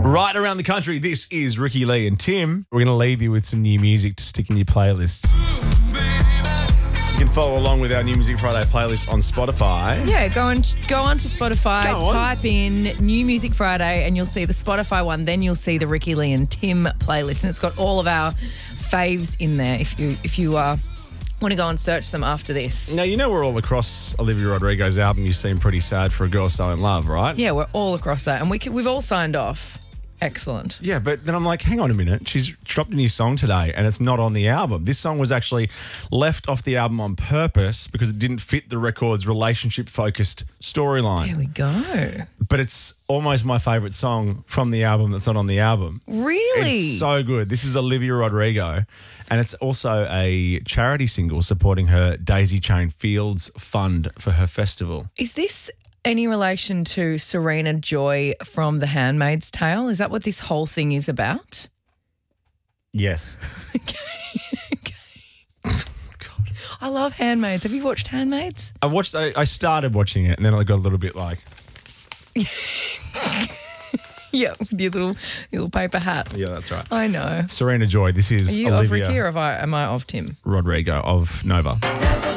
Right around the country, this is Ricky Lee and Tim. We're going to leave you with some new music to stick in your playlists. You can follow along with our New Music Friday playlist on Spotify. Yeah, go on to Spotify, type in New Music Friday, and you'll see the Spotify one. Then you'll see the Ricky Lee and Tim playlist, and it's got all of our faves in there. If you want to go and search them after this. Now, you know we're all across Olivia Rodrigo's album, You Seem Pretty Sad for a Girl So In Love, right? Yeah, we're all across that, and we've all signed off. Excellent. Yeah, but then I'm like, hang on a minute. She's dropped a new song today and it's not on the album. This song was actually left off the album on purpose because it didn't fit the record's relationship-focused storyline. There we go. But it's almost my favourite song from the album that's not on the album. Really? It's so good. This is Olivia Rodrigo, and it's also a charity single supporting her Daisy Chain Fields Fund for her festival. Is this any relation to Serena Joy from The Handmaid's Tale? Is that what this whole thing is about? Yes. Okay. God. I love Handmaids. Have you watched Handmaids? I started watching it and then I got a little bit like... Yeah, with your little paper hat. Yeah, that's right. I know. Serena Joy, this is Are you Olivia of Ricky or am I of Tim? Rodrigo of Nova.